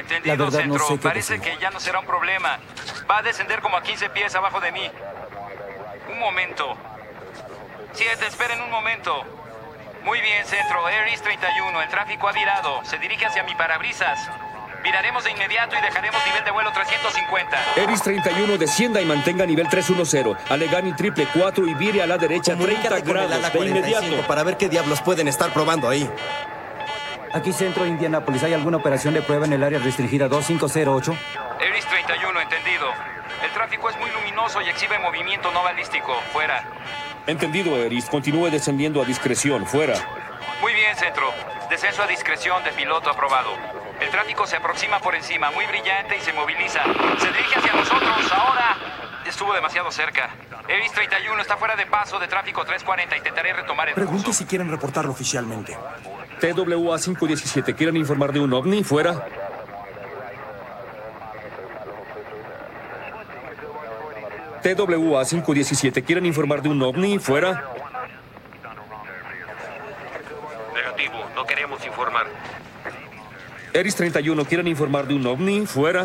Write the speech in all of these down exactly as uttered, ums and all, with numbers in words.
Entendido, La verdad, Centro. no sé qué Parece decir. que ya no será un problema. Va a descender como a quince pies abajo de mí. Un momento. Siete, esperen un momento. Muy bien, Centro. Air East treinta y uno. El tráfico ha virado. Se dirige hacia mi parabrisas. Viraremos de inmediato y dejaremos nivel de vuelo trescientos cincuenta. Eris treinta y uno, descienda y mantenga nivel trescientos diez. Alegani triple cuatro y vire a la derecha treinta Comunícate con el grados ala de cuarenta y cinco inmediato. para ver qué diablos pueden estar probando ahí. Aquí Centro Indianápolis. ¿Hay alguna operación de prueba en el área restringida dos cinco cero ocho? Air East treinta y uno, entendido. El tráfico es muy luminoso y exhibe movimiento no balístico. Fuera. Entendido, Eris. Continúe descendiendo a discreción. Fuera. Muy bien, Centro. Descenso a discreción de piloto aprobado. El tráfico se aproxima por encima, muy brillante y se moviliza. Se dirige hacia nosotros. Ahora estuvo demasiado cerca. Air East treinta y uno está fuera de paso de tráfico trescientos cuarenta. Intentaré retomar el Pregunte curso. si quieren reportarlo oficialmente. T W A cinco diecisiete, ¿quieren informar de un ovni? Fuera. T W A cinco diecisiete, ¿quieren informar de un ovni? Fuera. Negativo, no queremos informar. Eris treinta y uno, ¿quieren informar de un ovni? Fuera.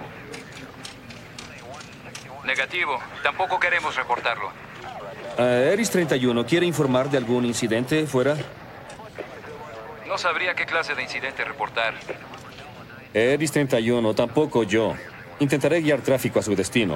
Negativo. Tampoco queremos reportarlo. Uh, Eris treinta y uno, ¿quiere informar de algún incidente? Fuera. No sabría qué clase de incidente reportar. Eris treinta y uno, tampoco yo. Intentaré guiar tráfico a su destino.